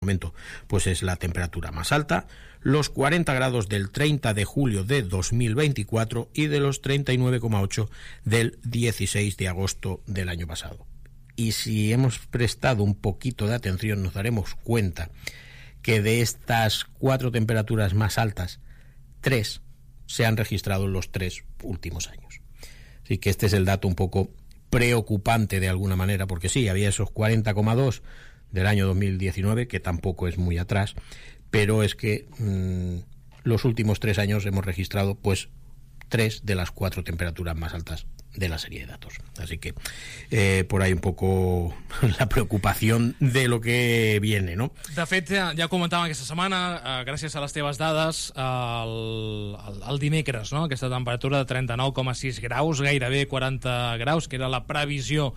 momento pues es la temperatura más alta, los 40 grados del 30 de julio de 2024 y de los 39,8 del 16 de agosto del año pasado. Y si hemos prestado un poquito de atención, nos daremos cuenta que de estas 4 temperaturas más altas, 3 se han registrado en los 3 últimos años. Así que este es el dato un poco preocupante de alguna manera, porque sí, había esos 40,2 del año 2019, que tampoco es muy atrás, pero es que los últimos 3 años hemos registrado pues 3 de las 4 temperaturas más altas de la serie de datos. Así que por ahí un poco la preocupación de lo que viene, no? De fet, ja comentàvem aquesta setmana, gràcies a les teves dades, el dimecres, no? Aquesta temperatura de 39,6 graus, gairebé 40 graus, que era la previsió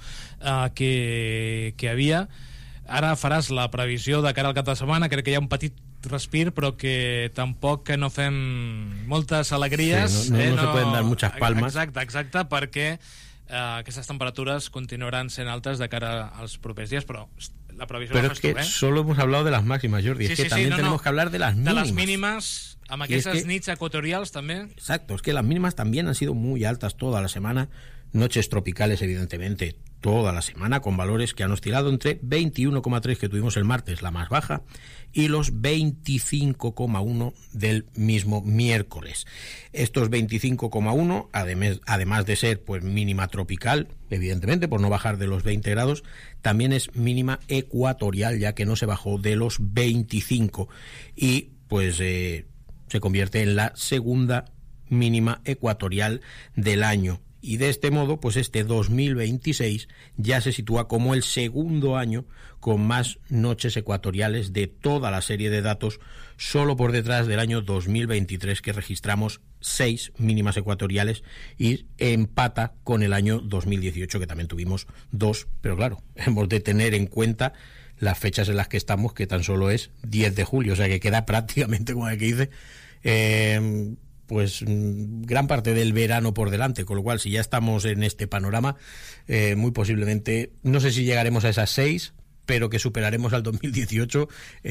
que havia. Ara faràs la previsió de cara al cap de setmana. Crec que hi ha un petit respir, però que tampoc no fem moltes alegries. Sí, no se pueden dar muchas palmas. Exacte, perquè aquestes temperatures continuaran sent altes de cara als propers dies, però la previsió pero la es que tu, solo hemos hablado de las máximas, Jordi. Es que también tenemos que hablar de las mínimas. De las mínimas, amb aquestes nits equatorials també. Exacto, es que las mínimas también han sido muy altas toda la semana. Noches tropicales, evidentemente, toda la semana, con valores que han oscilado entre 21,3 que tuvimos el martes, la más baja, y los 25,1 del mismo miércoles. Estos 25,1, además de ser pues mínima tropical, evidentemente, por no bajar de los 20 grados, también es mínima ecuatorial, ya que no se bajó de los 25, y pues se convierte en la segunda mínima ecuatorial del año. Y de este modo, pues este 2026 ya se sitúa como el segundo año con más noches ecuatoriales de toda la serie de datos, solo por detrás del año 2023, que registramos 6 mínimas ecuatoriales, y empata con el año 2018, que también tuvimos 2, pero claro, hemos de tener en cuenta las fechas en las que estamos, que tan solo es 10 de julio, o sea que queda prácticamente, como el que dice, pues gran parte del verano por delante, con lo cual si ya estamos en este panorama, muy posiblemente, no sé si llegaremos a esas 6, pero que superaremos al 2018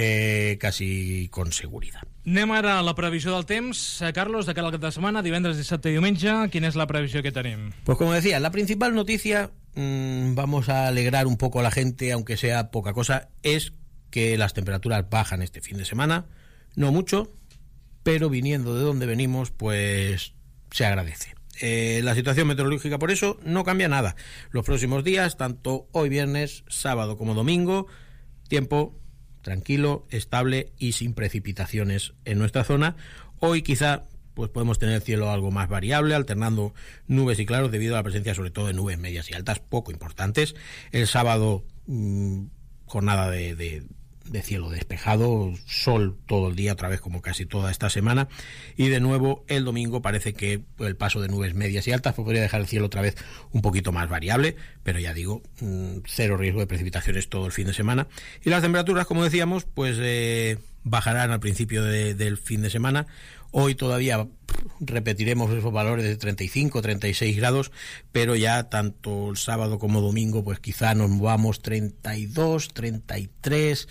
casi con seguridad. Anem ara a la previsió del temps, Carlos, de cara al cap de setmana, divendres, dissabte i diumenge. Quina és la previsió que tenim? Pues como decía, la principal noticia, vamos a alegrar un poco a la gente, aunque sea poca cosa, es que las temperaturas bajan este fin de semana, no mucho, pero viniendo de donde venimos, pues se agradece. La situación meteorológica por eso no cambia nada. Los próximos días, tanto hoy viernes, sábado como domingo, tiempo tranquilo, estable y sin precipitaciones en nuestra zona. Hoy quizá pues podemos tener cielo algo más variable, alternando nubes y claros, debido a la presencia sobre todo de nubes medias y altas poco importantes. El sábado jornada de cielo despejado, sol todo el día, otra vez como casi toda esta semana, y de nuevo el domingo parece que el paso de nubes medias y altas podría dejar el cielo otra vez un poquito más variable, pero ya digo, cero riesgo de precipitaciones todo el fin de semana. Y las temperaturas, como decíamos, pues bajarán al principio del fin de semana. Hoy todavía repetiremos esos valores de 35, 36 grados, pero ya tanto el sábado como domingo, pues quizá nos movamos 32, 33.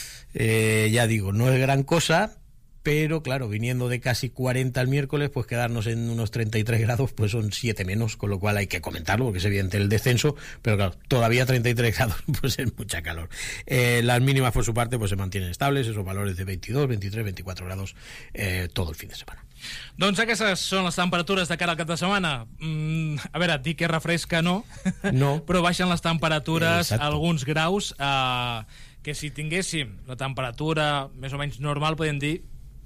Ya digo, no es gran cosa, pero claro, viniendo de casi 40 el miércoles, pues quedarnos en unos 33 grados, pues son 7 menos, con lo cual hay que comentarlo, porque es evidente el descenso, pero claro, todavía 33 grados, pues es mucha calor. Las mínimas, por su parte, pues se mantienen estables, esos valores de 22, 23, 24 grados todo el fin de semana. Doncs aquestes són les temperatures de cara al cap de setmana. A veure, dir que refresca no, però baixen les temperatures alguns graus, que si tinguéssim la temperatura més o menys normal, podem dir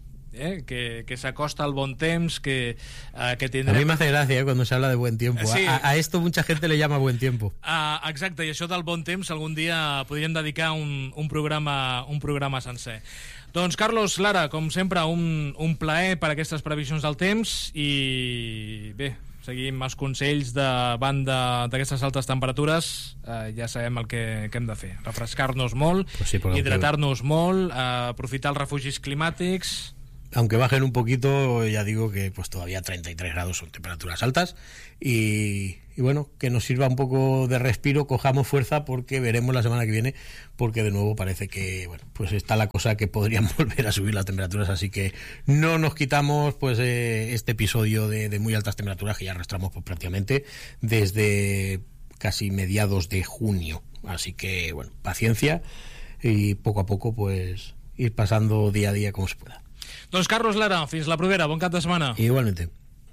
que s'acosta al bon temps, que tindrem... A mí me hace gracia cuando se habla de buen tiempo. Sí. A esto mucha gente le llama buen tiempo. Exacte, i això del bon temps algun dia podríem dedicar un programa sencer. Doncs Carlos, Lara, com sempre, un plaer per aquestes previsions del temps, i bé, seguim els consells davant d'aquestes altes temperatures. Ja sabem el que hem de fer: refrescar-nos molt, hidratar-nos molt, aprofitar els refugis climàtics. aunque bajen un poquito, ya digo que pues todavía 33 grados son temperaturas altas y bueno, que nos sirva un poco de respiro, cojamos fuerza porque veremos la semana que viene, porque de nuevo parece que bueno, pues está la cosa que podrían volver a subir las temperaturas, así que no nos quitamos pues este episodio de muy altas temperaturas que ya arrastramos pues, prácticamente desde casi mediados de junio, así que bueno, paciencia y poco a poco pues ir pasando día a día como se pueda. Doncs Carlos Lara, fins la propera, bon cap de setmana. Igualmente.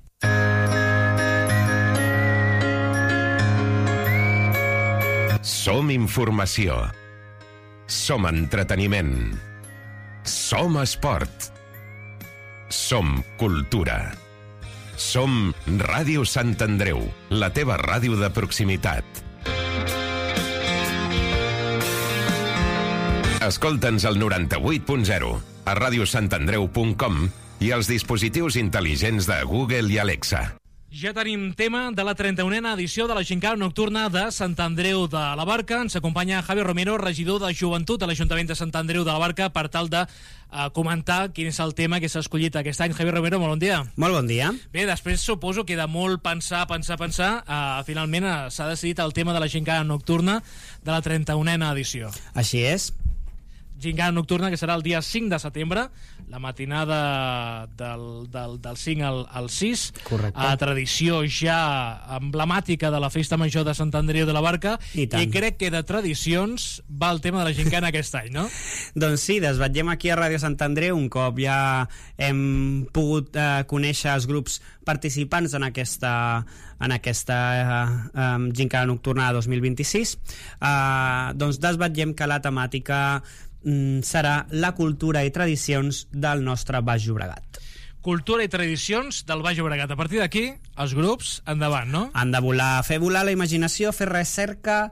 Som informació. Som entreteniment. Som esport. Som cultura. Som Ràdio Sant Andreu, la teva ràdio de proximitat. Escolta'ns al 98.0, a radiosantandreu.com i als dispositius intel·ligents de Google i Alexa. Ja tenim tema de la 31a edició de la Gincana Nocturna de Sant Andreu de la Barca. Ens acompanya Javi Romero, regidor de Joventut a l'Ajuntament de Sant Andreu de la Barca, per tal de comentar quin és el tema que s'ha escollit aquest any. Javi Romero, molt bon dia. Molt bon dia. Bé, després suposo que de molt pensar, finalment s'ha decidit el tema de la Gincana Nocturna de la 31a edició. Així és. Gincana Nocturna, que serà el dia 5 de setembre, la matinada del 5 al 6. Correcte. Tradició ja emblemàtica de la Festa Major de Sant Andreu de la Barca. I crec que de tradicions va el tema de la Gincana aquest any, no? Doncs sí, desvetllem aquí a Ràdio Sant Andreu un cop ja hem pogut conèixer els grups participants en aquesta Gincana Nocturna 2026. Doncs desvetllem que la temàtica serà la cultura i tradicions del nostre Baix Llobregat. Cultura i tradicions del Baix Llobregat. A partir d'aquí, els grups endavant, no? Han de fer volar la imaginació, fer recerca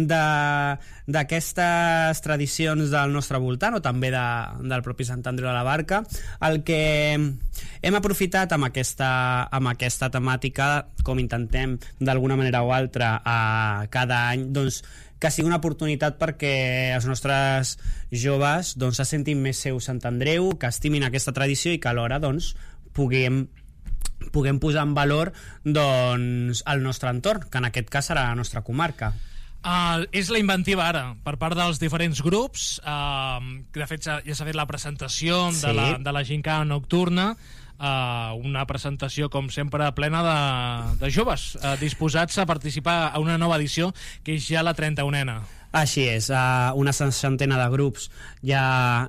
d'aquestes tradicions del nostre voltant o també del propi Sant Andreu de la Barca. El que hem aprofitat amb aquesta temàtica, com intentem d'alguna manera o altra cada any, doncs que sigui una oportunitat perquè els nostres joves doncs, se sentin més seu Sant Andreu, que estimin aquesta tradició i que alhora doncs, puguem posar en valor doncs, el nostre entorn, que en aquest cas serà la nostra comarca. És la inventiva ara per part dels diferents grups. De fet ja s'ha fet la presentació de la Gincana Nocturna, una presentació com sempre plena de joves disposats a participar a una nova edició que és ja la 31a. Així és, una 60 de grups ja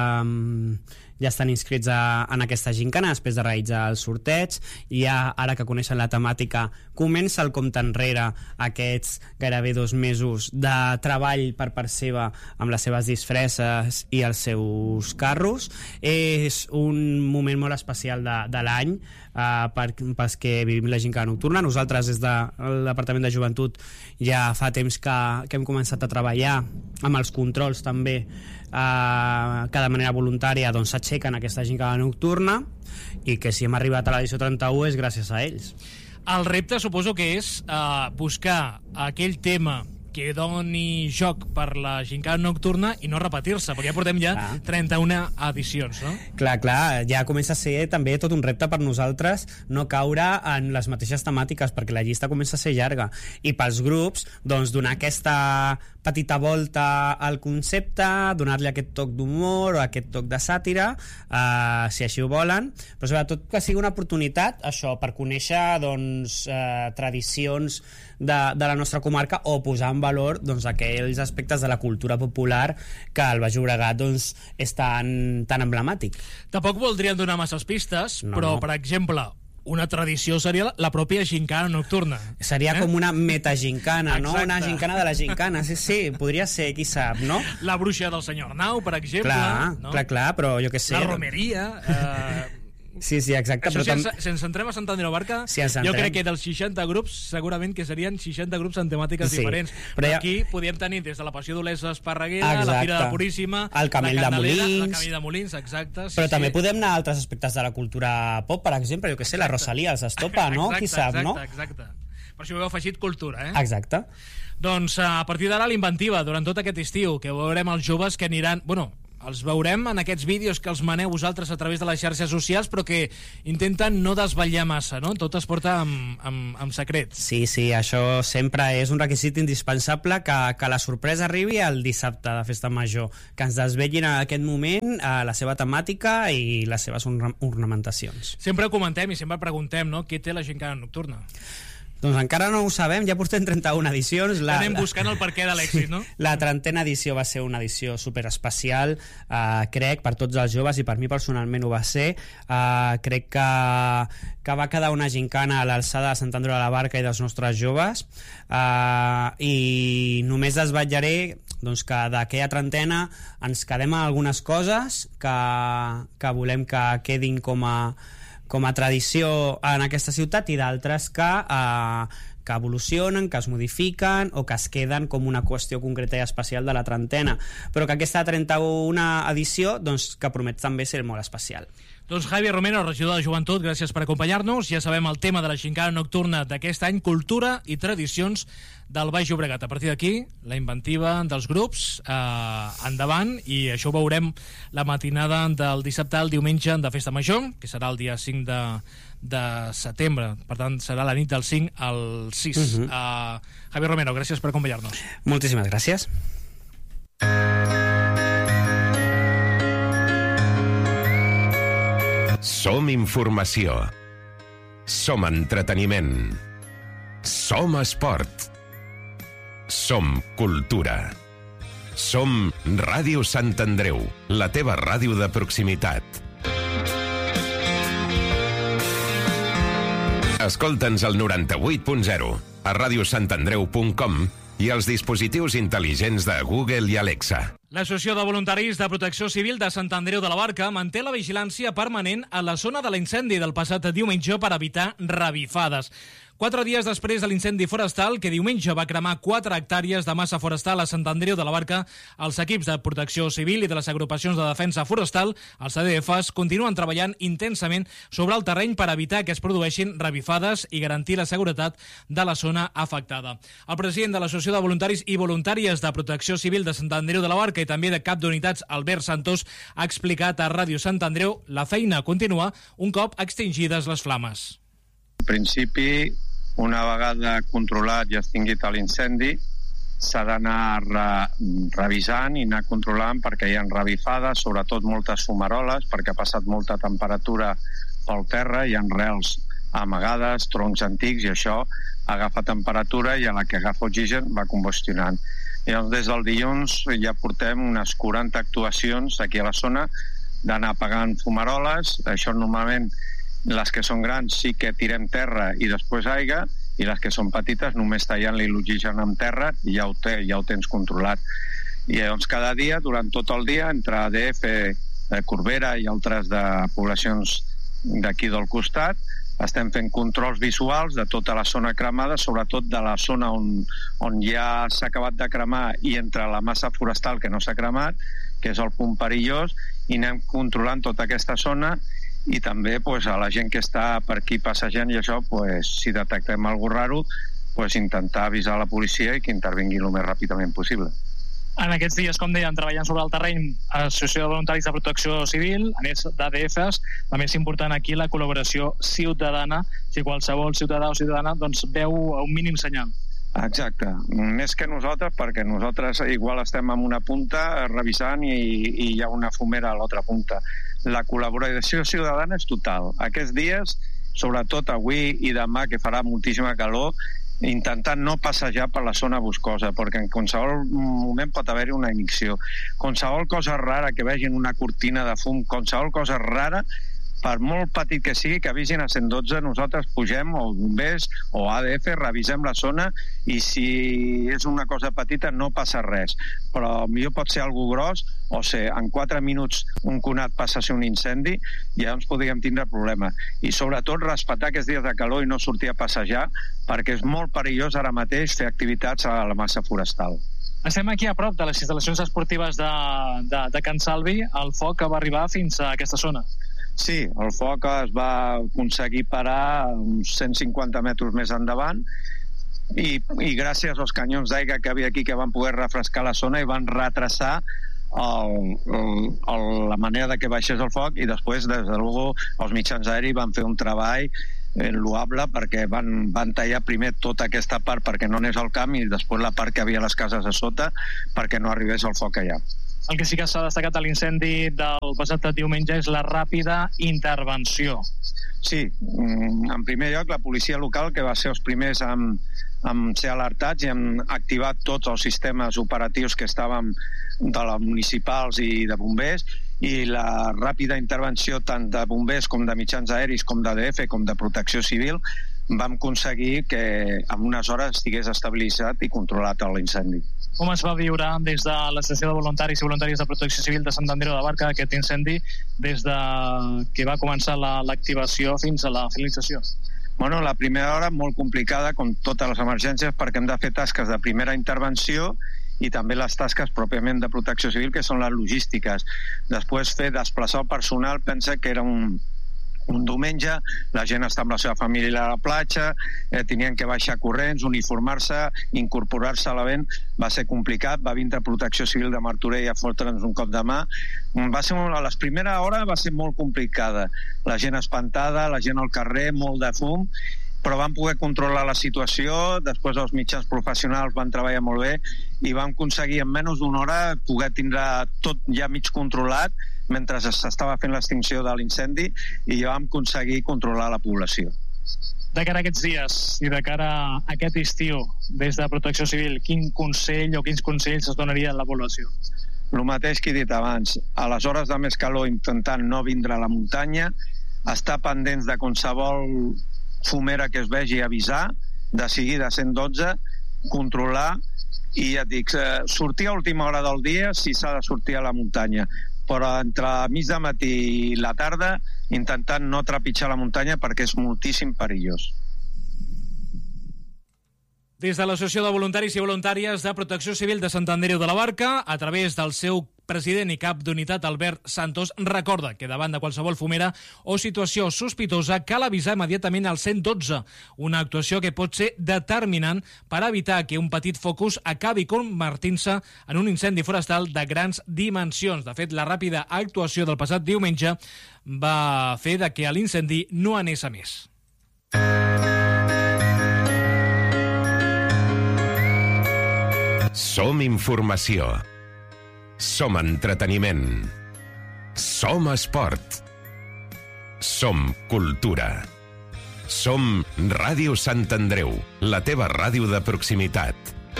estan inscrits en aquesta gincana després de realitzar el sorteig i ara que coneixen la temàtica comença el compte enrere, aquests gairebé 2 mesos de treball per part seva amb les seves disfresses i els seus carros. És un moment molt especial de l'any pels que vivim la Gincana Nocturna. Nosaltres des del Departament de Joventut ja fa temps que hem començat a treballar amb els controls també que de manera voluntària doncs, s'aixequen aquesta Gincana Nocturna i que si hem arribat a l'edició 31 és gràcies a ells. El repte suposo que és buscar aquell tema que doni joc per la Gincana Nocturna i no repetir-se, perquè ja portem 31 edicions, no? Clar, ja comença a ser també tot un repte per nosaltres no caure en les mateixes temàtiques, perquè la llista comença a ser llarga, i pels grups, doncs, donar aquesta petita volta al concepte, donar-li aquest toc d'humor o aquest toc de sàtira, si així ho volen, però sobretot que sigui una oportunitat, això, per conèixer doncs, tradicions de la nostra comarca o posar en valor doncs, aquells aspectes de la cultura popular que el Baix Llobregat doncs, és tan emblemàtic. Tampoc voldríem donar masses pistes, però, per exemple, una tradició seria la pròpia Gincana Nocturna. Seria com una metagincana, no? Una gincana de la gincana, sí, podria ser, qui sap, no? La bruixa del senyor Arnau, per exemple. Clar, però jo què sé. La romeria... Sí, exacte. Això, però si ens centrem a Sant Andreu de la Barca, jo crec que dels 60 grups segurament que serien 60 grups en temàtiques diferents. Però aquí podíem tenir des de la Passió d'Olesa Esparreguera, la Fira de la Puríssima, el Camell de Molins, exacte. Però també podem anar a altres aspectes de la cultura pop, per exemple, jo què sé, la Rosalía els estopa, no? Qui sap, no? Exacte. Per això ho heu afegit cultura, eh? Exacte. Doncs a partir d'ara l'inventiva durant tot aquest estiu, que veurem els joves que aniran... Bueno, els veurem en aquests vídeos que els maneu vosaltres a través de les xarxes socials, però que intenten no desvetllar massa, no? Tot es porta amb secret. Sí, això sempre és un requisit indispensable, que la sorpresa arribi el dissabte de Festa Major, que ens desvetllin en aquest moment la seva temàtica i les seves ornamentacions. Sempre comentem i sempre preguntem, no?, què té la Gincana Nocturna. Doncs encara no ho sabem, ja portem 31 edicions. Anem buscant el perquè de l'èxit, no? La 30a edició va ser una edició superespecial, crec, per tots els joves, i per mi personalment ho va ser. Crec que va quedar una gincana a l'alçada de Sant Andreu de la Barca i dels nostres joves, i només desvetllaré doncs, que d'aquella 30a ens quedem amb algunes coses que volem que quedin com a tradició en aquesta ciutat, i d'altres que evolucionen, que es modifiquen o que es queden com una qüestió concreta i especial de la 30a, però que aquesta 31a edició doncs, que promet també ser molt especial. Doncs Javier Romero, regidor de Joventut, gràcies per acompanyar-nos. Ja sabem el tema de la Gincana Nocturna d'aquest any, cultura i tradicions del Baix Llobregat. A partir d'aquí, la inventiva dels grups endavant, i això ho veurem la matinada del dissabte al diumenge de Festa Major, que serà el dia 5 de setembre. Per tant, serà la nit del 5 al 6. Javier Romero, gràcies per acompanyar-nos. Moltíssimes gràcies. Som informació. Som entreteniment. Som esport. Som cultura. Som Ràdio Sant Andreu, la teva ràdio de proximitat. Escolta'ns al 98.0, a radiosantandreu.com i als dispositius intel·ligents de Google i Alexa. L'Associació de Voluntaris de Protecció Civil de Sant Andreu de la Barca manté la vigilància permanent a la zona de l'incendi del passat diumenge per evitar revifades. 4 dies després de l'incendi forestal, que diumenge va cremar 4 hectàrees de massa forestal a Sant Andreu de la Barca, els equips de protecció civil i de les agrupacions de defensa forestal, els ADFs, continuen treballant intensament sobre el terreny per evitar que es produeixin revifades i garantir la seguretat de la zona afectada. El president de l'Associació de Voluntaris i Voluntàries de Protecció Civil de Sant Andreu de la Barca i també de cap d'unitats, Albert Santos, ha explicat a Ràdio Sant Andreu la feina continua un cop extingides les flames. En principi, una vegada controlat i extingit l'incendi, s'ha d'anar revisant i anar controlant perquè hi ha revifades, sobretot moltes fumaroles, perquè ha passat molta temperatura pel terra, hi ha rels amagades, troncs antics, i això agafa temperatura i a la que agafa oxigen va combustionant. Llavors, des del dilluns ja portem unes 40 actuacions aquí a la zona d'anar apagant fumaroles. Això normalment, les que són grans sí que tirem terra i després aigua, i les que són petites només tallant-li l'oxigen amb terra i ja ho tens controlat. I llavors cada dia, durant tot el dia, entre ADF de Corbera i altres de poblacions d'aquí del costat, estem fent controls visuals de tota la zona cremada, sobretot de la zona on ja s'ha acabat de cremar i entre la massa forestal que no s'ha cremat, que és el punt perillós, i anem controlant tota aquesta zona, i també a la gent que està per aquí passejant i això, si detectem alguna raro, intentar avisar la policia i que intervingui el més ràpidament possible. En aquests dies, com dèiem, treballant sobre el terreny, Associació de Voluntaris de Protecció Civil, a més d'ADFs, també és important aquí la col·laboració ciutadana, si qualsevol ciutadà o ciutadana veu un mínim senyal. Exacte, més que nosaltres, perquè nosaltres igual estem en una punta revisant i hi ha una fumera a l'altra punta. La col·laboració ciutadana és total. Aquests dies, sobretot avui i demà, que farà moltíssima calor, intentant no passejar per la zona boscosa, perquè en qualsevol moment pot haver-hi una ignició. Qualsevol cosa rara que vegin, una cortina de fum, qualsevol cosa rara, per molt petit que sigui, que avisin a 112, nosaltres pugem, o bombers, o ADF, revisem la zona, i si és una cosa petita no passa res. Però millor pot ser algo gros, o ser en 4 minuts un conat passa a ser un incendi, i llavors podríem tindre problema. I sobretot respectar aquests dies de calor i no sortir a passejar, perquè és molt perillós ara mateix fer activitats a la massa forestal. Estem aquí a prop de les instal·lacions esportives de Can Salvi. El foc va arribar fins a aquesta zona. Sí, el foc es va aconseguir parar uns 150 metres més endavant i gràcies als canyons d'aigua que havia aquí que van poder refrescar la zona i van retrasar la manera de que baixés el foc, i després, des de luego, els mitjans aèris van fer un treball loable perquè van tallar primer tota aquesta part perquè no anés al camp i després la part que havia a les cases a sota perquè no arribés el foc allà. El que sí que s'ha destacat a l'incendi del passat diumenge és la ràpida intervenció. Sí, en primer lloc la policia local, que va ser els primers en ser alertats i hem activat tots els sistemes operatius que estàvem de les municipals i de bombers, i la ràpida intervenció tant de bombers com de mitjans aèris, com d'ADF, com de protecció civil, vam aconseguir que en unes hores estigués estabilitzat i controlat l'incendi. Com es va viure des de l'Associació de Voluntaris i Voluntàries de Protecció Civil de Sant Andreu de la Barca aquest incendi, des de que va començar l'activació fins a la finalització? Bueno, la primera hora molt complicada, com totes les emergències, perquè hem de fer tasques de primera intervenció i també les tasques pròpiament de protecció civil, que són les logístiques. Després desplaçar el personal, pensa que era un diumenge, la gent està amb la seva família a la platja, tenien que baixar corrents, uniformar-se, incorporar-se a l'event, va ser complicat, va vindre Protecció Civil de Martorell a fotre'ns un cop de mà. A la primera hora va ser molt complicada, la gent espantada, la gent al carrer, molt de fum, però vam poder controlar la situació, després els mitjans professionals van treballar molt bé i vam aconseguir en menys d'una hora poder tindre tot ja mig controlat mentre s'estava fent l'extinció de l'incendi i ja vam aconseguir controlar la població. De cara a aquests dies i de cara a aquest estiu, des de Protecció Civil, quin consell o quins consells es donarien a la població? El mateix que he dit abans, a les hores de més calor intentant no vindre a la muntanya, estar pendents de qualsevol fumera que es vegi, avisar, de seguida 112, controlar i ja et dic, sortir a última hora del dia si s'ha de sortir a la muntanya, però entre mig de matí i la tarda intentant no trepitjar la muntanya perquè és moltíssim perillós. Des de l'Associació de Voluntaris i Voluntàries de Protecció Civil de Sant Andreu de la Barca, a través del seu president i cap d'unitat, Albert Santos, recorda que davant de qualsevol fumera o situació sospitosa cal avisar immediatament al 112, una actuació que pot ser determinant per evitar que un petit focus acabi convertint-se en un incendi forestal de grans dimensions. De fet, la ràpida actuació del passat diumenge va fer que l'incendi no anés a més. Som informació. Som entreteniment. Som esport. Som cultura. Som Ràdio Sant Andreu, la teva ràdio de proximitat.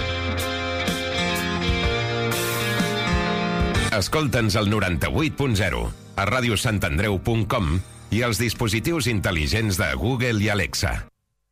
Escolta'ns al 98.0, a radiosantandreu.com i als dispositius intel·ligents de Google i Alexa.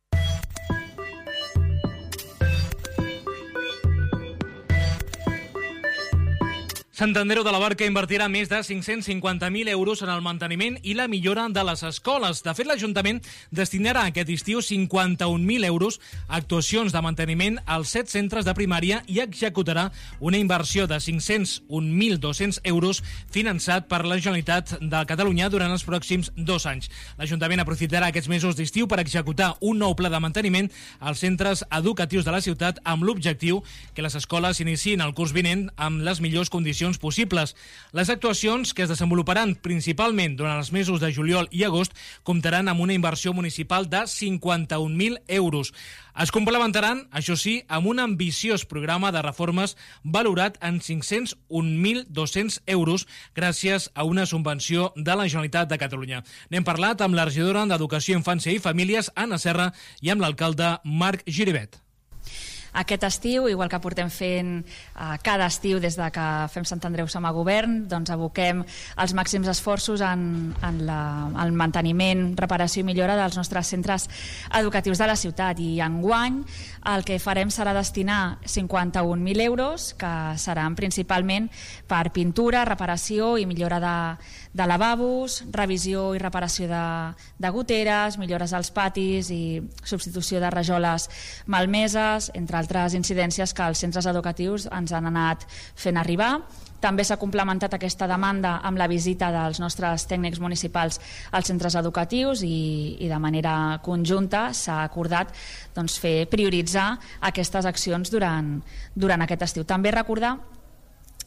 Sant Andreu de la Barca invertirà més de 550.000 euros en el manteniment i la millora de les escoles. De fet, l'Ajuntament destinarà aquest estiu 51.000 euros a actuacions de manteniment als 7 centres de primària i executarà una inversió de 501.200 euros finançat per la Generalitat de Catalunya durant els pròxims 2 anys. L'Ajuntament aprofitarà aquests mesos d'estiu per executar un nou pla de manteniment als centres educatius de la ciutat amb l'objectiu que les escoles iniciïn el curs vinent amb les millors condicions possibles. Les actuacions, que es desenvoluparan principalment durant els mesos de juliol i agost, comptaran amb una inversió municipal de 51.000 euros. Es complementaran, això sí, amb un ambiciós programa de reformes valorat en 501.200 euros gràcies a una subvenció de la Generalitat de Catalunya. N'hem parlat amb la regidora d'Educació, Infància i Famílies, Anna Serra, i amb l'alcalde Marc Giribet. Aquest estiu, igual que portem fent cada estiu des de que fem Sant Andreu som a govern, doncs aboquem els màxims esforços en el manteniment, reparació i millora dels nostres centres educatius de la ciutat. I enguany el que farem serà destinar 51.000 euros, que seran principalment per pintura, reparació i millora de lavabos, revisió i reparació de goteres, millores als patis i substitució de rajoles malmeses, entre altres incidències que els centres educatius ens han anat fent arribar. També s'ha complementat aquesta demanda amb la visita dels nostres tècnics municipals als centres educatius i de manera conjunta s'ha acordat prioritzar aquestes accions durant aquest estiu. També recordar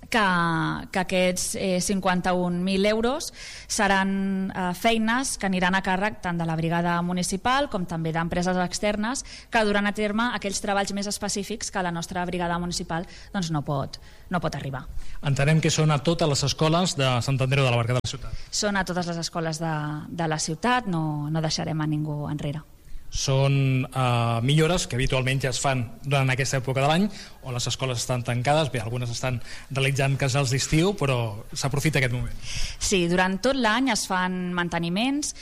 que aquests 51.000 euros seran feines que aniran a càrrec tant de la brigada municipal com també d'empreses externes que duran a terme aquells treballs més específics que la nostra brigada municipal doncs, no pot arribar. Entenem que són a totes les escoles de Sant Andreu de la Barca de la ciutat. Són a totes les escoles de la ciutat, no deixarem a ningú enrere. Són millores que habitualment ja es fan durant aquesta època de l'any, on les escoles estan tancades, bé, algunes estan realitzant casals d'estiu, però s'aprofita aquest moment. Sí, durant tot l'any es fan manteniments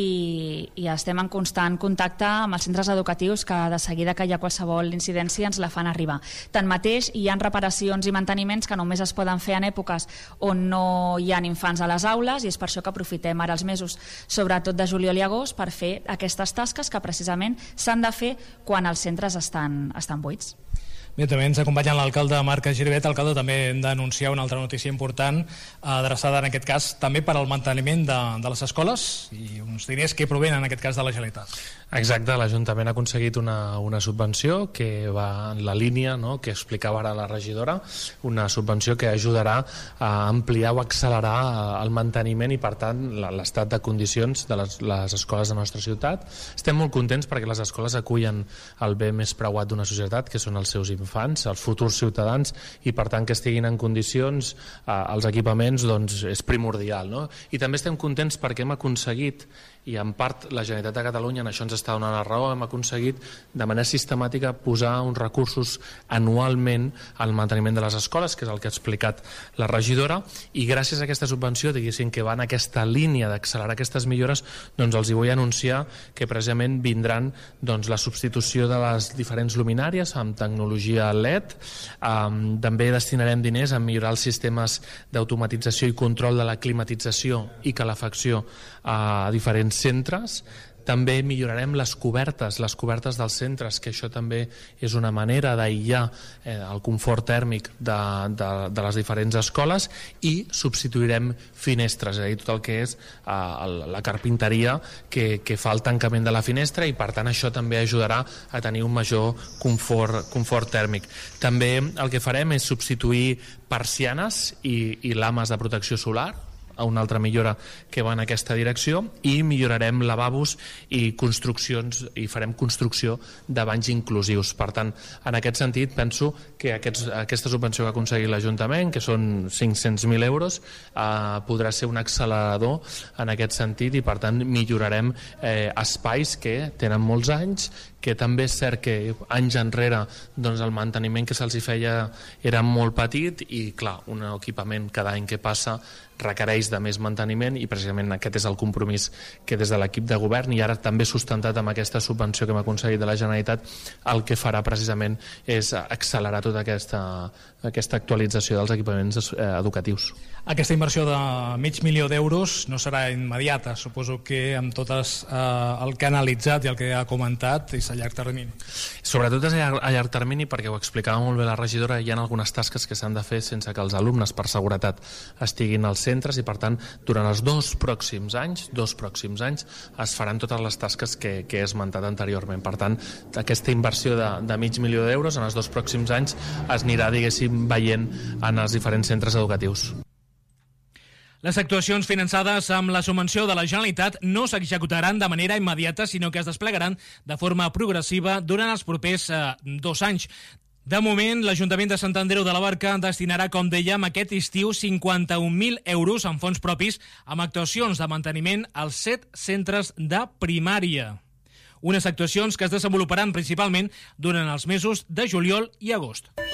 i estem en constant contacte amb els centres educatius que de seguida que hi ha qualsevol incidència ens la fan arribar. Tanmateix, hi ha reparacions i manteniments que només es poden fer en èpoques on no hi ha infants a les aules i és per això que aprofitem ara els mesos, sobretot de juliol i agost, per fer aquestes tasques que precisament s'han de fer quan els centres estan buits. Bé, també ens acompanya l'alcalde Marc Giribet. Alcalde, també hem d'anunciar una altra notícia important adreçada en aquest cas també per al manteniment de les escoles i uns diners que provenen en aquest cas de la Generalitat. Exacte, l'Ajuntament ha aconseguit una subvenció que va en la línia, no?, que explicava ara la regidora, una subvenció que ajudarà a ampliar o accelerar el manteniment i per tant l'estat de condicions de les escoles de la nostra ciutat. Estem molt contents perquè les escoles acullen el bé més preuat d'una societat, que són els seus infants, els futurs ciutadans, i per tant que estiguin en condicions els equipaments doncs és primordial, no? I també estem contents perquè hem aconseguit, i en part la Generalitat de Catalunya en això ens està donant la raó, hem aconseguit de manera sistemàtica posar uns recursos anualment al manteniment de les escoles, que és el que ha explicat la regidora, i gràcies a aquesta subvenció, diguéssim, que va en aquesta línia d'accelerar aquestes millores, doncs els hi vull anunciar que precisament vindran doncs, la substitució de les diferents luminàries amb tecnologia LED, també destinarem diners a millorar els sistemes d'automatització i control de la climatització i calefacció a diferents centres. També millorarem les cobertes dels centres, que això també és una manera d'aïllar el confort tèrmic de les diferents escoles, i substituirem finestres, és a dir, tot el que és la carpinteria que fa el tancament de la finestra, i per tant això també ajudarà a tenir un major confort tèrmic. També el que farem és substituir persianes i lames de protecció solar, una altra millora que va en aquesta direcció, i millorarem lavabos i construccions, i farem construcció de banys inclusius. Per tant, en aquest sentit, penso que aquesta subvenció que ha aconseguit l'Ajuntament, que són 500.000 euros, podrà ser un accelerador en aquest sentit, i per tant millorarem espais que tenen molts anys, que també és cert que anys enrere doncs el manteniment que se'ls feia era molt petit, i clar, un equipament cada any que passa requereix de més manteniment, i precisament aquest és el compromís que des de l'equip de govern, i ara també sustentat amb aquesta subvenció que hem aconseguit de la Generalitat, el que farà precisament és accelerar tota aquesta actualització dels equipaments educatius. Aquesta inversió de $500.000 d'euros no serà immediata, suposo que amb totes el que ha analitzat i el que ha comentat és a llarg termini. Sobretot és a llarg termini, perquè ho explicava molt bé la regidora, hi ha algunes tasques que s'han de fer sense que els alumnes, per seguretat, estiguin als centres, i per tant durant els dos pròxims anys es faran totes les tasques que he esmentat anteriorment. Per tant, aquesta inversió de $500.000 d'euros en els dos pròxims anys es anirà, diguéssim, veient en els diferents centres educatius. Les actuacions finançades amb la subvenció de la Generalitat no s'executaran de manera immediata, sinó que es desplegaran de forma progressiva durant els propers 2 anys. De moment, l'Ajuntament de Sant Andreu de la Barca destinarà, com dèiem, aquest estiu 51.000 euros en fons propis amb actuacions de manteniment als 7 centres de primària. Unes actuacions que es desenvoluparan principalment durant els mesos de juliol i agost.